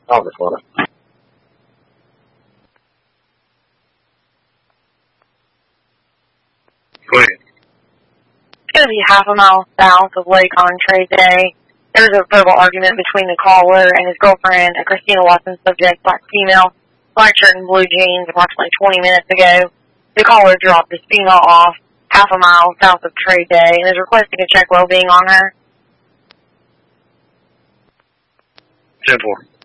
I'll record it. Go ahead. It's going to be half a mile south of Lake on trade day. There was a verbal argument between the caller and his girlfriend, a Christina Watson subject, black female, black shirt and blue jeans, approximately 20 minutes ago. The caller dropped this female off half a mile south of trade day and is requesting to check well-being on her. 10-4.